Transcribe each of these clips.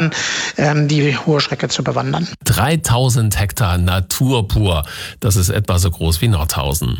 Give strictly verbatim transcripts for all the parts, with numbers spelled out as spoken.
dann ähm, die hohe Strecke zu bewandern. dreitausend Hektar Natur pur. Das ist etwa so groß wie Nordhausen.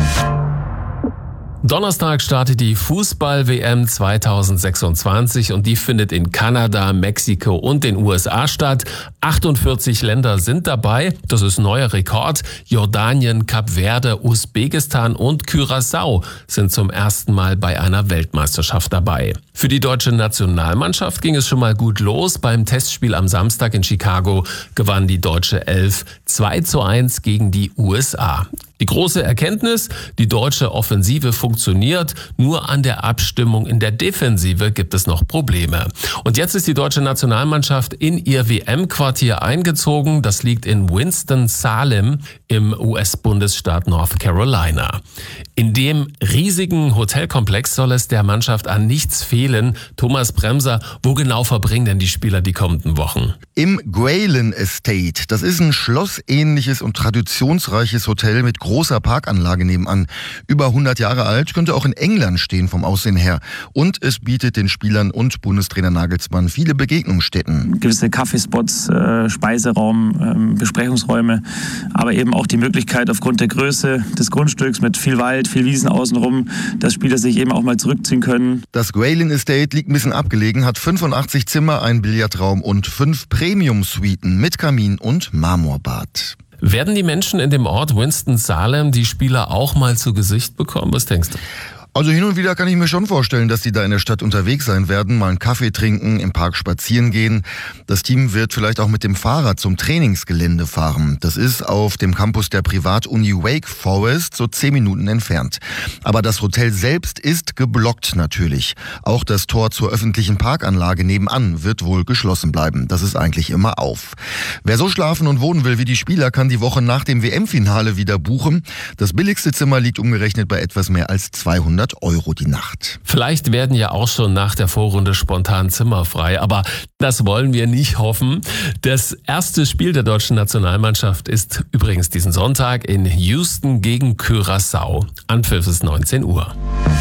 Donnerstag startet die Fußball-W M zweitausendsechsundzwanzig und die findet in Kanada, Mexiko und den U S A statt. achtundvierzig Länder sind dabei. Das ist neuer Rekord. Jordanien, Kap Verde, Usbekistan und Curaçao sind zum ersten Mal bei einer Weltmeisterschaft dabei. Für die deutsche Nationalmannschaft ging es schon mal gut los. Beim Testspiel am Samstag in Chicago gewann die deutsche Elf zwei zu eins gegen die U S A. Die große Erkenntnis, die deutsche Offensive funktioniert, nur an der Abstimmung in der Defensive gibt es noch Probleme. Und jetzt ist die deutsche Nationalmannschaft in ihr W M-Quartier eingezogen. Das liegt in Winston-Salem im U S-Bundesstaat North Carolina. In dem riesigen Hotelkomplex soll es der Mannschaft an nichts fehlen. Thomas Bremser, wo genau verbringen denn die Spieler die kommenden Wochen? Im Ghrelin Estate. Das ist ein schlossähnliches und traditionsreiches Hotel mit großer Parkanlage nebenan. Über hundert Jahre alt, könnte auch in England stehen vom Aussehen her. Und es bietet den Spielern und Bundestrainer Nagelsmann viele Begegnungsstätten. Gewisse Kaffeespots, äh, Speiseraum, äh, Besprechungsräume, aber eben auch die Möglichkeit aufgrund der Größe des Grundstücks mit viel Wald, viel Wiesen außenrum, dass Spieler sich eben auch mal zurückziehen können. Das Ghrelin Estate liegt ein bisschen abgelegen, hat fünfundachtzig Zimmer, einen Billardraum und fünf Premium-Suiten mit Kamin und Marmorbad. Werden die Menschen in dem Ort Winston-Salem die Spieler auch mal zu Gesicht bekommen? Was denkst du? Also hin und wieder kann ich mir schon vorstellen, dass die da in der Stadt unterwegs sein werden, mal einen Kaffee trinken, im Park spazieren gehen. Das Team wird vielleicht auch mit dem Fahrrad zum Trainingsgelände fahren. Das ist auf dem Campus der Privatuni Wake Forest, so zehn Minuten entfernt. Aber das Hotel selbst ist geblockt natürlich. Auch das Tor zur öffentlichen Parkanlage nebenan wird wohl geschlossen bleiben. Das ist eigentlich immer auf. Wer so schlafen und wohnen will wie die Spieler, kann die Woche nach dem W M-Finale wieder buchen. Das billigste Zimmer liegt umgerechnet bei etwas mehr als zweihundert Euro die Nacht. Vielleicht werden ja auch schon nach der Vorrunde spontan Zimmer frei, aber das wollen wir nicht hoffen. Das erste Spiel der deutschen Nationalmannschaft ist übrigens diesen Sonntag in Houston gegen Curaçao. Anpfiff ist neunzehn Uhr.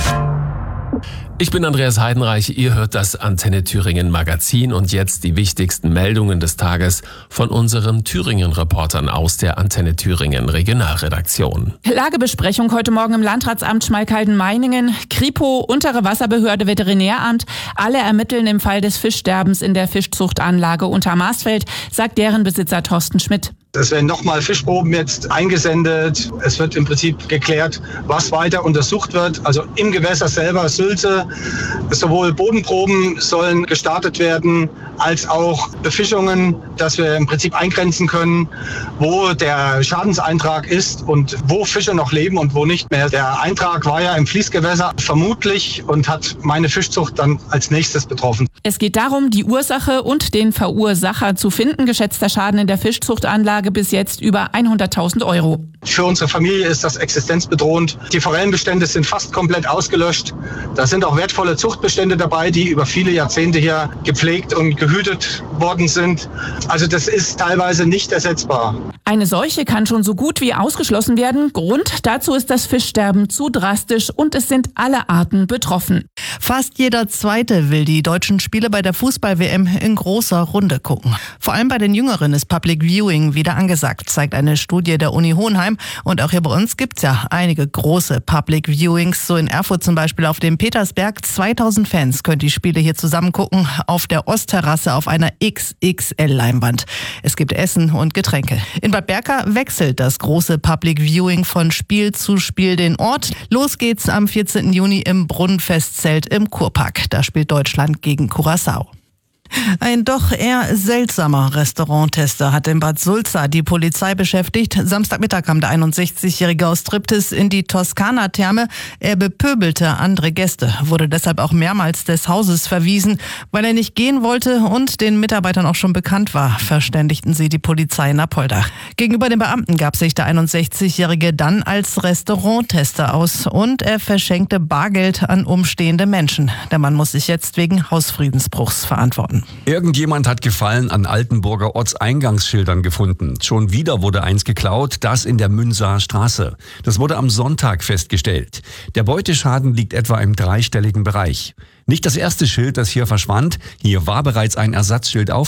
Ich bin Andreas Heidenreich, ihr hört das Antenne Thüringen Magazin und jetzt die wichtigsten Meldungen des Tages von unseren Thüringen-Reportern aus der Antenne Thüringen Regionalredaktion. Lagebesprechung heute Morgen im Landratsamt Schmalkalden-Meiningen, Kripo, Untere Wasserbehörde, Veterinäramt. Alle ermitteln im Fall des Fischsterbens in der Fischzuchtanlage Untermarsfeld, sagt deren Besitzer Thorsten Schmidt. Es werden nochmal Fischproben jetzt eingesendet. Es wird im Prinzip geklärt, was weiter untersucht wird. Also im Gewässer selber, Sülze, sowohl Bodenproben sollen gestartet werden, als auch Befischungen, dass wir im Prinzip eingrenzen können, wo der Schadenseintrag ist und wo Fische noch leben und wo nicht mehr. Der Eintrag war ja im Fließgewässer vermutlich und hat meine Fischzucht dann als nächstes betroffen. Es geht darum, die Ursache und den Verursacher zu finden. Geschätzter Schaden in der Fischzuchtanlage bis jetzt über hunderttausend Euro. Für unsere Familie ist das existenzbedrohend. Die Forellenbestände sind fast komplett ausgelöscht. Da sind auch wertvolle Zuchtbestände dabei, die über viele Jahrzehnte hier gepflegt und gehütet worden sind. Also das ist teilweise nicht ersetzbar. Eine Seuche kann schon so gut wie ausgeschlossen werden. Grund dazu ist das Fischsterben zu drastisch und es sind alle Arten betroffen. Fast jeder Zweite will die deutschen Spiele bei der Fußball-W M in großer Runde gucken. Vor allem bei den Jüngeren ist Public Viewing wieder angesagt, zeigt eine Studie der Uni Hohenheim. Und auch hier bei uns gibt's ja einige große Public Viewings, so in Erfurt zum Beispiel auf dem Petersberg. zweitausend Fans können die Spiele hier zusammen gucken, auf der Ostterrasse auf einer X X L-Leinwand. Es gibt Essen und Getränke. In Bad Berka wechselt das große Public Viewing von Spiel zu Spiel den Ort. Los geht's am vierzehnten Juni im Brunnenfestzelt im Kurpark. Da spielt Deutschland gegen Curaçao. Ein doch eher seltsamer Restauranttester hat in Bad Sulza die Polizei beschäftigt. Samstagmittag kam der einundsechzigjährige aus Triptis in die Toskana-Therme. Er bepöbelte andere Gäste, wurde deshalb auch mehrmals des Hauses verwiesen. Weil er nicht gehen wollte und den Mitarbeitern auch schon bekannt war, verständigten sie die Polizei in Apolda. Gegenüber den Beamten gab sich der einundsechzigjährige dann als Restauranttester aus und er verschenkte Bargeld an umstehende Menschen. Der Mann muss sich jetzt wegen Hausfriedensbruchs verantworten. Irgendjemand hat Gefallen an Altenburger Ortseingangsschildern gefunden. Schon wieder wurde eins geklaut, das in der Münsaer Straße. Das wurde am Sonntag festgestellt. Der Beuteschaden liegt etwa im dreistelligen Bereich. Nicht das erste Schild, das hier verschwand. Hier war bereits ein Ersatzschild auf.